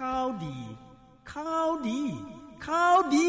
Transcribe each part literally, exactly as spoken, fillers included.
ข่าวดีข่าวดีข่าวดี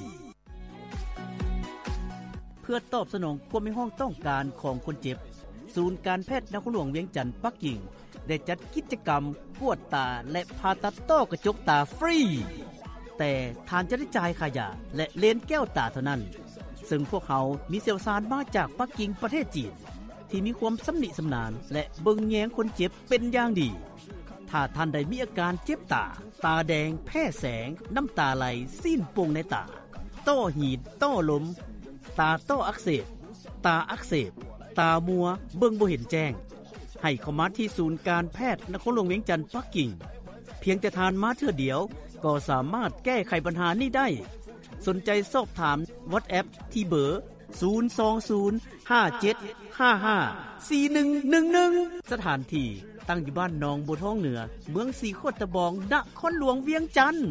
เพื่อตอบสนองความมีห้องต้องการของคนเจ็บศูนย์การแพทย์นครหลวงเวียงจันทน์ปักกิ่งได้จัดกิจกรรมกวดตาและผ่าตัดต้อกระจกตาฟรีแต่ทานจะได้จ่ายค่ายาและเลนส์แก้วตาเท่านั้นซึ่งพวกเขามีเชี่ยวชาญมาจากปักกิ่งประเทศจีนที่มีความสำนิสำนานและเบิ่งแยงคนเจ็บเป็นอย่างดีถ้าท่านใดมีอาการเจ็บตาตาแดงแพ้แสงน้ำตาไหลซีนป่งในตาต้อหีดต้อลมตาต้ออักเสบตาอักเสบตามัวเบิ่งบ่เห็นแจ้งให้เข้ามาที่ศูนย์การแพทย์นครหลวงเวียงจันทน์ปักกิ่งเพียงแต่ทานมาเทื่อเดียวก็สามารถแก้ไขปัญหานี้ได้สนใจสอบถาม WhatsApp ที่เบอร์ศูนย์ สอง ศูนย์ ห้า เจ็ด ห้า ห้า สี่ หนึ่ง หนึ่ง หนึ่งสถานที่ตั้งอยู่บ้านหนองบัวทองเหนือเมืองสีโคตรบองนครหลวงเวียงจันทน์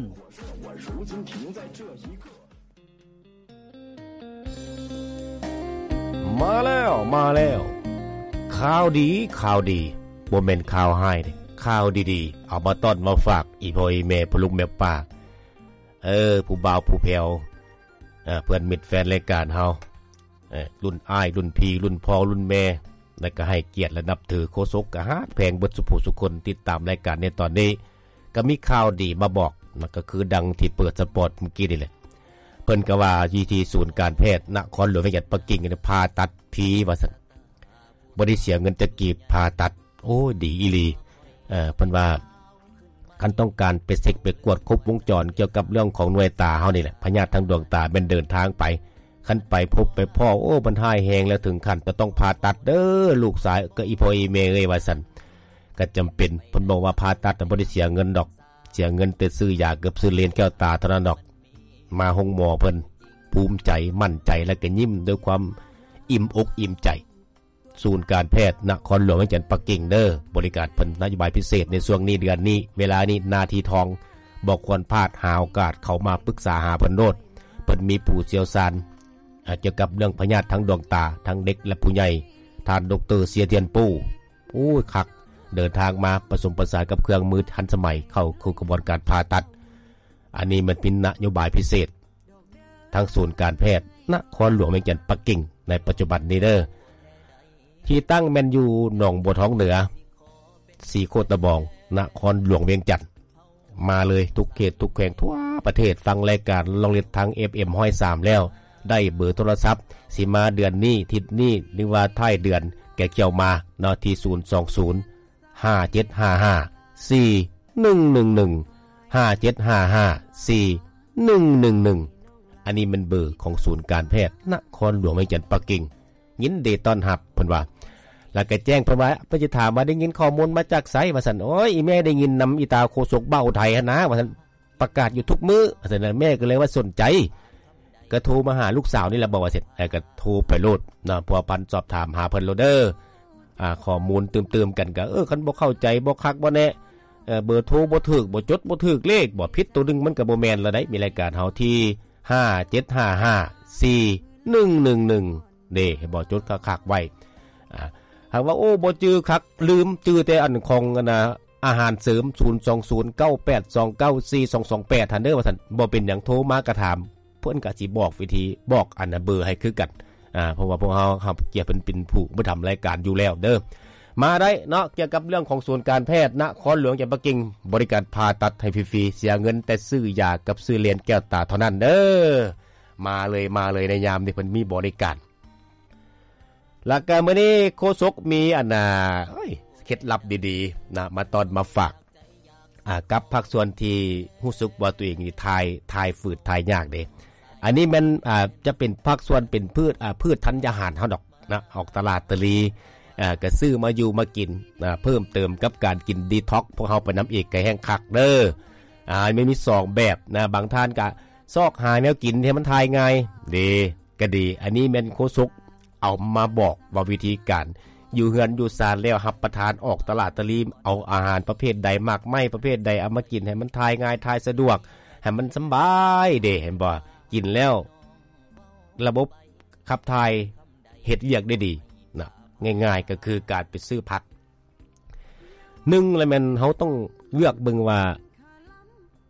มาแล้วมาแล้วข่าวดีข่าวดีบ่แม่นข่าวให้เด้ข่าวดีๆเอามาต้อนมาฝากอีพ่ออีแม่พ่อลุงแม่ป้าเออผู้บ่าวผู้แผ่วเอ่อเพื่อนมิตรแฟนรายการเฮาเอ่อรุ่นอ้ายรุ่นพี่รุ่นพ่อรุ่นแม่แล้วก็ให้เกียรติและนับถือโคศกกะฮักแพงเบิดสุผู้สุคนติดตามรายการในตอนนี้ก็มีข่าวดีมาบอกนั่นก็คือดังที่เปิดสปอร์ตเมื่อกี้นี่แหละเพิ่นก็ว่าอยู่ที่ศูนย์การแพทย์นครหลวงเวียงจันทน์ปักกิ่งเนี่ยผ่าตัดผีว่าซั่นบ่ได้เสียเงินจะกีบผ่าตัดโอ้ดีอีหลีเอ่อเพิ่นว่าคันต้องการไปเช็คไปกวดครบวงจรเกี่ยวกับเรื่องของหน่วยตาเฮานี่แหละพยาธิทางดวงตาเป็นเดินทางไปคันไปพบไปพ่อโอ้มันหายแฮงแล้วถึงขั้นจะต้องผ่าตัดเด้อลูกสายก็อีพ่ออีแม่เอ้ยว่าซั่นก็จำเป็นเพิ่นบอกว่าผ่าตัดบ่ได้เสียเงินดอกเสียเงินแต่ซื้อยาเกือบซื้อเลนส์แก้วตาเท่านั้นดอกมาห้องหมอเพิ่นภูมิใจมั่นใจและก็ยิ้มด้วยความอิ่มอกอิ่มใจศูนย์การแพทย์นครหลวงเวียงจันทน์ปักกิ่งเด้อบริการเพิ่นนโยบายพิเศษในช่วงนี้เดือนนี้เวลานี้นาทีทองบอกควรพลาดหาโอกาสเข้ามาปรึกษาหาเพิ่นโลดเพิ่นมีผู้เชี่ยวชาญเกี่ยวกับเรื่องพยาธิทางดวงตาทั้งเด็กและผู้ใหญ่ท่านดร.เสียเทียนปู้โอ้ยคักเดินทางมาผสมผสานกับเครื่องมือทันสมัยเข้าสู่กระบวนการผ่าตัดอันนี้มันเป็นนโยบายพิเศษทางศูนย์การแพทย์นครหลวงเวียงจันทน์ปักกิ่งในปัจจุบันนี้เด้อที่ตั้งแมนยูหนองบัวท้องเหนือสีโคตรบองนครหลวงเวียงจันทน์มาเลยทุกเขตทุกแขวงทั่วประเทศฟังรายการลองเรียนทาง เอฟ เอ็ม หนึ่งศูนย์สาม แล้วได้เบอร์โทรศัพท์สิมาเดือนนี้ทิศนี้หรือว่าท้ายเดือนแกเกี่ยวมาเนาะที่ศูนย์ สอง ศูนย์ ห้า เจ็ด ห้า ห้า สี่ หนึ่ง หนึ่ง หนึ่ง ห้า เจ็ด ห้า ห้า สี่ หนึ่ง หนึ่ง หนึ่งอันนี้มันเบอร์ของศูนย์การแพทย์นครหลวงเวียงจันทน์ปักกิ่งยินดีต้อนรับเพิ่นว่าแล้วก็แจ้งเพิ่นว่าเพิ่นจะถามว่าได้ยินข้อมูลมาจากไสว่าซั่นโอ้ยอีแม่ได้ยินนำอีตาโคศกเบ้าไทยหั่นนะว่าซั่นประกาศอยู่ทุกมื้อว่าซั่นแม่ก็เลยว่าสนใจก็โทรมาหาลูกสาวนี่แหละบอกว่าเสร็จแล้วก็โทรไปโลดนะพัวพันสอบถามหาเพิ่นโลดเด้ออ่าข้อมูลเติมๆกันก็เออคันบ่เข้าใจบ่คักบ่แน่เอ่อเบอร์โทรบ่ถูกบ่จดบ่ถูกเลขบ่ผิดตัวนึงมันก็บ่แม่นแล้วได้มีรายการเฮาที่ห้า เจ็ด ห้า ห้า สี่ หนึ่ง หนึ่ง หนึ่งเด้ให้บ่จดคักๆไว้อ่าหากว่าโอ้บ่จื้อคักลืมจื้อแต่อันของอันน่ะอาหารเสริมศูนย์ สอง ศูนย์ เก้า แปด สอง เก้า สี่ สอง สอง แปดทันเด้อว่าซั่นบ่เป็นหยังโทรมากระถามเพิ่นก็สิบอกวิธีบอกอันน่ะเบอร์ให้คือกันอ่าเพราะว่าพวกเฮาเฮาเกี่ยวเป็นเป็นผู้บ่ทำรายการอยู่แล้วเด้อมาได้เนาะเกี่ยวกับเรื่องของศูนย์การแพทย์นครหลวงจังหวัดปักกิ่งบริการผ่าตัดให้ฟรีๆเสียเงินแต่ซื้อยากับซื้อเลนส์แก้วตาเท่านั้นเด้อมาเลยมาเลยในยามที่เพิ่นมีบริการแล้วก็มื้อนี้โฆษกมีอันน่ะเฮ้ยเคล็ดลับดีๆนะมาตอนมาฝากอ่ากับภาคส่วนที่รู้สึกว่าตัวเองนี่ทายทายฝืดทายยากเด้อันนี้มันอ่าจะเป็นภาคส่วนเป็นพืชอ่าพืชธัญญาหารเฮาดอกนะออกตลาดตะลีอ่าก็ซื้อมาอยู่มากินนะเพิ่มเติมกับการกินดีท็อกพวกเฮาไปน้ำอีกก็แห้งคักเด้ออ่ามันมีสองแบบนะบางท่านก็ซอกหาแนวกินให้มันทายง่ายดีก็ดีอันนี้แม่นโฆษกเอามาบอกว่าวิธีการอยู่เฮือนอยู่ศาลแล้วรับประทานออกตลาดตะลีเอาอาหารประเภทใดมากไม่ประเภทใดเอามากินให้มันทายง่ายทายสะดวกให้มันสบายเด้เห็นบ่กินแล้วระบบขับถ่ายเฮ็ดเวียกได้ดีนะง่ายๆก็คือการไปซื้อผักหนึ่งแล้วมันเฮาต้องเลือกเบิ่งว่า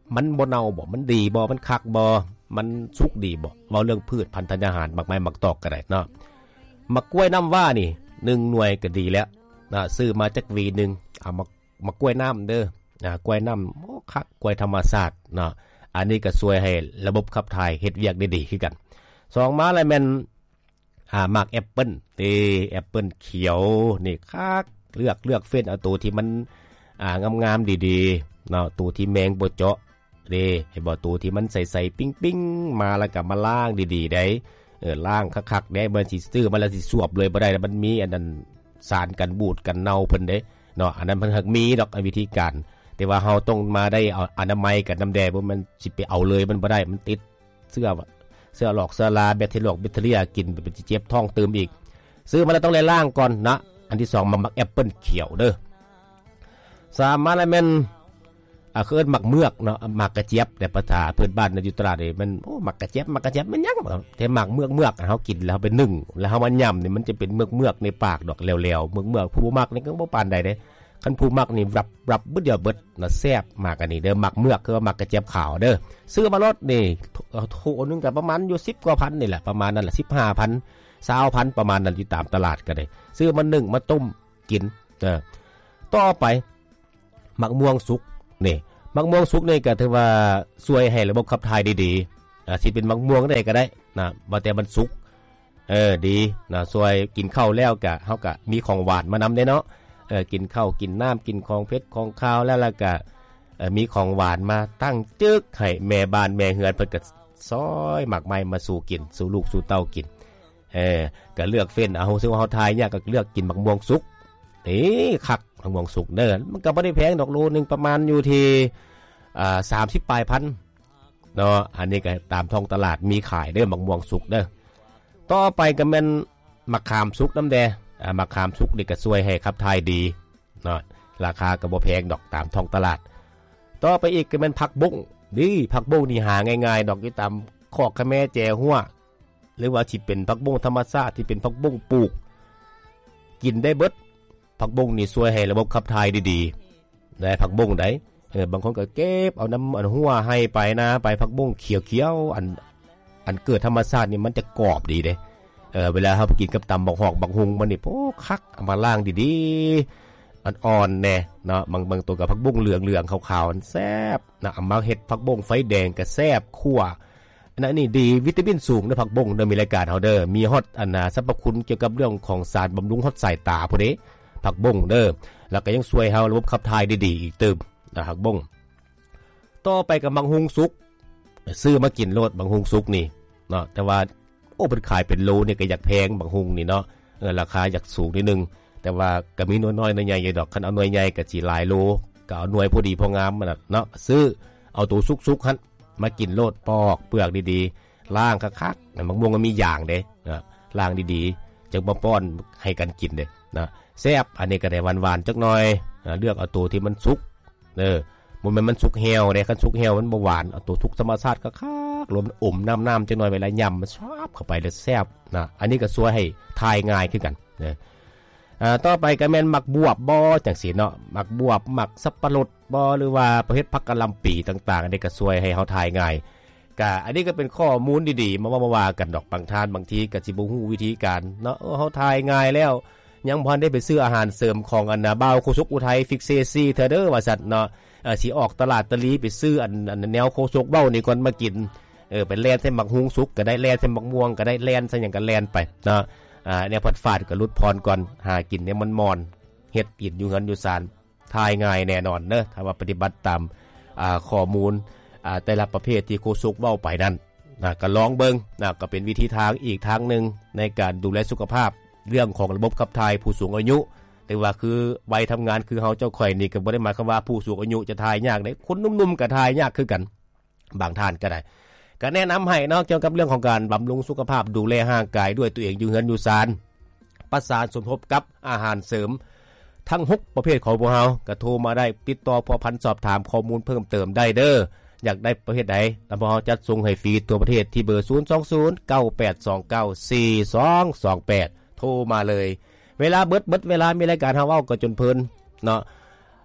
มันบ่เน่าบ่มันดีบ่มันคักบ่มันสุกดีบ่เว้าเรื่องพืชพันธุ์ธัญญาหารมักไม้มักตอกก็ได้เนาะมักกล้วยน้ำว่านี่หนึ่งหน่วยก็ดีแล้วนะซื้อมาจักหวีนึงเอามามากล้วยน้ำเด้อนะกล้วยน้ำโอ้คักกล้วยธรรมชาติเนาะอันนี้ก็ช่วยให้ระบบขับถ่ายเฮ็ดเวียกได้ดีคือกันสองมาอะไรแม่นอ่าหมากแอปเปิ้ลเต้แอปเปิ้ลเขียวนี่คักเลือกเลือกเฟ้นเอาตัวที่มันอ่างามๆดีๆเนาะตัวที่แมงบ่เจาะเด้ให้บ่ตัวที่มันใสๆปิ๊งๆมาแล้วก็มาล้างดีๆได้เออล้างคักๆได้บ่สิซื้อมาแล้วสิสวบเลยบ่ได้มันมีอันนั้นสารกันบูดกันเน่าเพิ่นเด้เนาะอันนั้นเพิ่นหักมีดอกวิธีการแต่ว่าเฮาต้องมาได้เอาอนามัยกับน้ำแดงบ่มันสิไปเอาเลยมันบ่ได้มันติดเสื้อเสื้อหลอกเสื้อลาแบคทีเรียแบคทีเรียกินเป็นสิเจ็บท้องเติมอีกซื้อมาแล้วต้องล้างก่อนนะอันที่สองมามักแอปเปิ้ลเขียวเด้อสามมาแล้วแม่นอ่ะคือหมักเมือกเนาะหมักกระเจี๊ยบแต่ภาษาพื้นบ้านในอยู่ตลาดนี่มันโอ้หมักกระเจี๊ยบหมักกระเจี๊ยบมันยังแต่หมักเมือกเมือกเฮากินแล้วไปนึ่งแล้วเฮามาย่ำนี่มันจะเป็นเมือกเมือกในปากดอกแล้วๆเมือกเมือกผู้มักนี่ก็บ่ปานใดเด้คันผู้มักนี่รับรับบึดเดียวเบิดน่ะแซ่บมากอันนี้เด้อหมักเมือกคือหมักกระเจี๊ยบขาวเด้อซื้อมารถนี่โถนึงก็ประมาณอยู่สิบกว่าพันนี่แหละประมาณนั้นแหละ สิบห้าพัน ยี่สิบพันประมาณนั้นอยู่ตามตลาดก็ได้ซื้อมานึ่งมาต้มกินเออต่อไปหมักม่วงสุกนี่มักม่วงสุกนี่ก็ถือว่าช่วยให้ระบบขับถ่ายดีๆอ่าสิเป็นมักม่วงได้ก็ได้นะบ่แต่มันสุกเออดีนะช่วยกินข้าวแล้วก็เฮาก็มีของหวานมานำได้เนาะเออกินข้าวกินน้ำกินของเผ็ดของข้าวแล้วแล้วก็เอ่อมีของหวานมาตั้งจึกให้แม่บ้านแม่เฮือนเพิ่นก็ซอยหมักไม้มาสู่กินสู่ลูกสู่เต้ากินเออก็เลือกเฟ้นเอาซึ่งว่าเฮาทายเนี่ยก็เลือกกินมักม่วงสุกนี่คักมักม่วงสุกเด้อมันก็บ่ได้แพงดอกโลนึงประมาณอยู่ที่อ่าสามสิบปลายพันเนาะอันนี้ก็ตามท้องตลาดมีขายเด้อมะม่วงสุกเด้อต่อไปก็แม่นมะขามสุกน้ำแดงอ่ามะขามสุกนี่ก็ช่วยให้ขับถ่ายดีเนาะราคาก็บ่แพงดอกตามท้องตลาดต่อไปอีกก็แม่นผักบุ้งดีผักบุ้งนี่หาง่ายๆดอกอยู่ตามคอกคะแม่แจหัวหรือว่าสิเป็นผักบุ้งธรรมชาติที่เป็นผักบุ้งปลูกกินได้เบิดผักบุ้งนี่ช่วยให้ระบบขับถ่ายดีๆได้ผักบุ้งได้เออบางคนก็เก็บเอาน้ำอันหัวให้ไปนะไปผักบุ้งเขียวๆอันอันเกิดธรรมชาตินี่มันจะกรอบดีเด้เออเวลาเฮาไปกินกับตำบักหอกบักฮุงมันนี่โอ้คักเอามาล้างดีๆอ่อนๆแน่เนาะบางบางตัวกับผักบุ้งเหลืองๆขาวๆมันแซ่บนะเอามาเฮ็ดผักบุ้งไฟแดงก็แซ่บคั่วอันนั้นนี่ดีวิตามินสูงนะผักบุ้งเด้อมีรายการเฮาเด้อมีฮอตอันน่ะสรรพคุณเกี่ยวกับเรื่องของสารบำรุงฮอตสายตาพุ่นเด้ผักบุ้งเด้อแล้วก็ยังช่วยเฮาระบบขับถ่ายดีๆอีกเติมนะผักบุ้งต่อไปกับบังฮุงสุกซื้อมากินโลดบังฮุงสุกนี่เนาะแต่ว่าโอ้เพิ่นขายเป็นโลนี่ก็อยากแพงบังฮุงนี่เนาะเออราคาอยากสูงนิดนึงแต่ว่าก็มีน้อยๆใหญ่ๆดอกคันเอาหน่วยใหญ่ก็สิหลายโลก็เอาหน่วยพอดีพองามมันเนาะซื้อเอาตัวสุกๆหั่นมากินโลดปอกเปลือกดีๆล้างคักๆมะม่วงมันมีอย่างเด้นะล้างดีๆจังบ่ป้อนให้กันกินเด้นะแซ่บอันนี้ก็ได้หวานๆจักหน่อยเลือกเอาตัวที่มันสุกเด้อมันมันสุกเหี่ยวเด้คันสุกเหี่ยวมันบ่หวานเอาตัวสุกธรรมชาติคักๆรวมอมน้ำๆจักหน่อยเวลายำมันชอบเข้าไปแล้วแซ่บนะอันนี้ก็ช่วยให้ทายง่ายขึ้นกันนะอ่าต่อไปก็แม่นหมักบวบบ่จังซี่เนาะหมักบวบหมักสับปะรดบ่หรือว่าประเภทผักกะหล่ำปีต่างๆอันนี้ก็ช่วยให้เฮาทายง่ายก็อันนี้ก็เป็นข้อมูลดีๆมาว่ามาว่ากันดอกบางท่านบางทีก็สิบ่ฮู้วิธีการเนาะเฮาทายง่ายแล้วยังบ่ทันได้ไปซื้ออาหารเสริมของอันน่ะบ่าวโคชกอุทัยฟิกเซซี่เทอเด้อว่าซั่นเนาะเอ่อสิออกตลาดตะลีไปซื้ออันอันแนวโคชกเว้านี่ก่อนมากินเออไปแล่นใส่หมักฮุงสุกก็ได้แล่นใส่หมักม่วงก็ได้แล่นใส่หยังก็แล่นไปเนาะอ่าแนวผัดฟาดก็ลุดพรก่อนหากินเนี่ยมันมอนเฮ็ดกินอยู่เงินอยู่ซานทายง่ายแน่นอนเด้อถ้าว่าปฏิบัติตามอ่าข้อมูลอ่าแต่ละประเภทที่โคชกเว้าไปนั่นนะก็ลองเบิ่งนะก็เป็นวิธีทางอีกทางนึงในการดูแลสุขภาพเรื่องของระบบขับถ่ายผู้สูงอายุแต่ว่าคือวัยทำงานคือเฮาเจ้าข่อยนี่ก็บ่ได้หมายความว่าผู้สูงอายุจะถ่ายยากได้คนหนุ่มๆก็ถ่ายยากคือกันบางท่านก็ได้ก็แนะนำให้เนาะเกี่ยวกับเรื่องของการบำรุงสุขภาพดูแลร่างกายด้วยตัวเองอยู่เฮือนอยู่ศาลประสานสมทบกับอาหารเสริมทั้งหกประเภทของพวกเฮาก็โทรมาได้ติดต่อพอพันสอบถามข้อมูลเพิ่มเติมได้เด้ออยากได้ประเภทใดแล้วพวกเฮาจัดส่งให้ฟรีตัวประเทศที่เบอร์ศูนย์ สอง ศูนย์ เก้า แปด สอง เก้า สี่ สอง สอง แปดโทรมาเลยเวลาเบิดเบิดเวลามีรายการเฮาเว้าก็จนเพลินเนาะ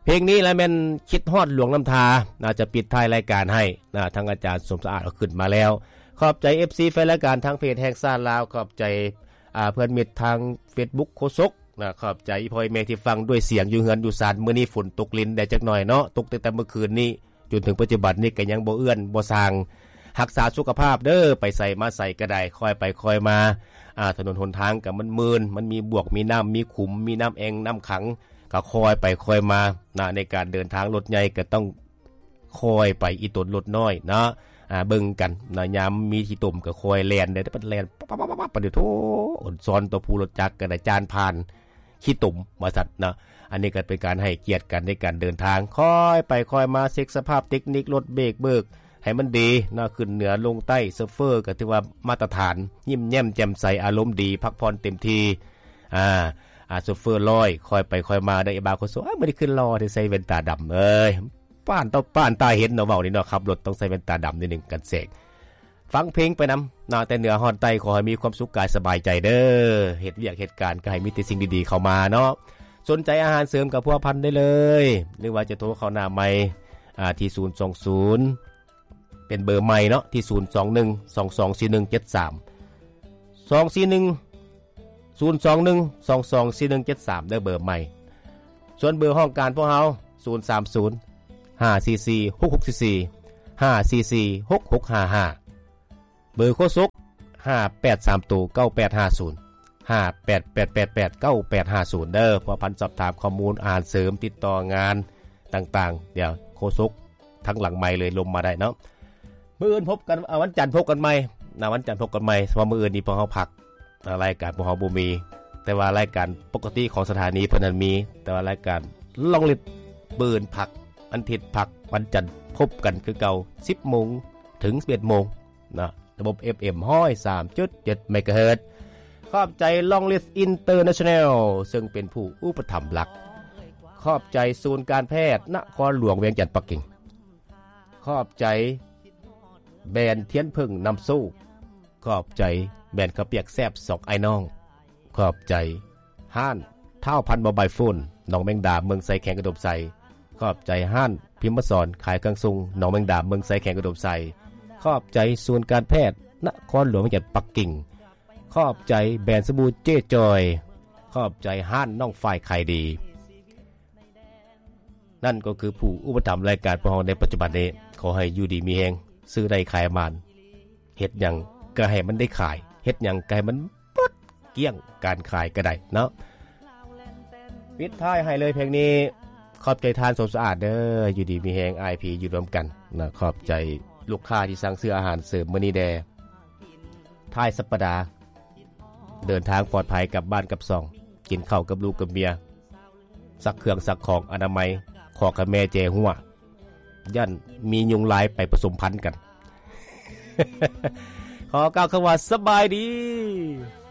เพลงนี้แล้วแม่นคิดฮอดหลวงน้ำทาน่าจะปิดท้ายรายการให้นะทางอาจารย์สมสะอาดเอาขึ้นมาแล้วขอบใจ เอฟ ซี แฟนรายการทางเพจแห่งซ่านลาวขอบใจอ่าเพื่อนมิตรทาง Facebook โคซกนะขอบใจอีพ่อแม่ที่ฟังด้วยเสียงอยู่เฮือนอยู่ศาลมื้อนี้ฝนตกลิ้นได้จักหน่อยเนาะตกตั้งแต่เมื่อคืนนี้จนถึงปัจจุบันนี้ก็ยังบ่เอื้อนบ่สร้างรักษาสุขภาพเด้อไปใส่มาใส่ก็ได้ค่อยไปค่อยมาอ่าถนนหนทางก็มันมืนมันมีบวกมีน้ำมีขุมมีน้ำแองน้ำขังก็คอยไปคอยมานะในการเดินทางรถใหญ่ก็ต้องคอยไปอีตนรถน้อยเนาะอ่าเบิ่งกันนะยามมีที่ตุ่มก็คอยแล่นได้แต่แล่นปั๊บๆๆๆปะเดี๋ยวโธ่อดซ้อนตัวผู้รถจักรก็ได้จานผ่านขี้ตุ่มว่าซั่นนะอันนี้ก็เป็นการให้เกียรติกันในการเดินทางคอยไปคอยมาเช็คสภาพเทคนิครถเบรกเบิกให้มันดีนะขึ้นเหนือลงใต้เซิร์ฟเฟอร์ก็ถือว่ามาตรฐานยิ้มแย้มแจ่มใสอารมณ์ดีพักผ่อนเต็มที่อ่าอ่าเซิร์ฟเฟอร์ลอยคอยไปคอยมาได้บางคนว่าไม่ได้ขึ้นรอได้ใส่แว่นตาดำเอ้ยป้านต้องป้านตาเห็นเนาะเว้านี่เนาะขับรถต้องใส่แว่นตาดำนิดนึงกันเสกฟังเพลงไปนำนะแต่เหนือฮอดใต้ขอให้มีความสุขกายสบายใจเด้อเฮ็ดเวียกเหตุการณ์ก็ให้มีแต่สิ่งดีๆเข้ามาเนาะสนใจอาหารเสริมกับพวกพันได้เลยหรือว่าจะโทรเข้าหน้าใหม่อ่าที่ศูนย์ สอง ศูนย์เป็นเบอร์ใหม่เนาะที่ศูนย์ สอง หนึ่ง สอง สอง สี่ หนึ่ง เจ็ด สาม สอง สี่ หนึ่ง ศูนย์ สอง หนึ่ง สอง สอง สี่ หนึ่ง เจ็ด สามได้เบอร์ใหม่ส่วนเบอร์ห้องการพวกเฮาศูนย์ สาม ศูนย์ ห้า สี่ สี่ หก หก สี่ สี่ ห้า สี่ สี่ หก หก ห้า ห้าเบอร์โคศกห้า แปด สาม ตัว เก้า แปด ห้า ศูนย์ ห้า แปด แปด แปด แปด เก้า แปด ห้า ศูนย์เด้อพอพันสอบถามข้อมูลอ่านเสริมติดต่องานต่างๆเดี๋ยวโคศกทั้งหลังไมค์เลยลงมาได้เนาะมื้ออื่นพบกันวันจันทร์พบกันใหม่นะวันจันทร์พบกันใหม่เพราะมื้ออื่นนี่พวกเฮาพักรายการพวกเฮาบ่มีแต่ว่ารายการปกติของสถานีเพิ่นนั้นมีแต่ว่ารายการลองลิดมื้ออื่นพักวันอาทิตย์พักวันจันทร์พบกันคือเก่า สิบ โมงถึง สิบเอ็ด โมงนะระบบ เอฟ เอ็ม หนึ่งร้อยสามจุดเจ็ด เมกะเฮิรตซ์ขอบใจ Long List International ซึ่งเป็นผู้อุปถัมภ์หลักขอบใจศูนย์การแพทย์นครหลวงเวียงจันทน์ปักกิ่งขอบใจแบรนด์เทียนพึ่งนำสู้ขอบใจแบรนด์ข้าวเปียกแซ่บสองไอ้น้องขอบใจห้านเท่าพันบะใบฝุ่นหนองแมงดาเมืองไซแข็งกระดบไซขอบใจห้านพิมพ์สอนขายเครื่องซุงหนองแมงดาเมืองไซแข็งกระดบไซขอบใจศูนย์การแพทย์นครหลวงเวียงจันทน์ปักกิ่งขอบใจแบรนด์สบู่เจ๊จอยขอบใจห้านน้องฝ่ายไข่ดีนั่นก็คือผู้อุปถัมภ์รายการพวกเราในปัจจุบันนี้ขอให้อยู่ดีมีแฮงซื้อได้ขายมานเฮ็ดหยังก็ให้มันได้ขายเฮ็ดหยังก็ให้มันปึ๊ดเกี้ยงการขายก็ได้เนาะปิดท้ายให้เลยเพลงนี้ขอบใจทานสมสะอาดเด้ออยู่ดีมีแฮง ไอ พี อยู่รวมกันนะขอบใจลูกค้าที่สั่งซื้ออาหารเสริมมื้อนี้แดท้ายสัปดาห์เดินทางปลอดภัยกลับบ้านกับซ่องกินข้าวกับลูกกับเมียซักเครื่องซักของอนามัยขอกับแม่แจหัวยันมียุงลายไปผสมพันธุ์กัน ขอกล่าวคำว่าสบายดี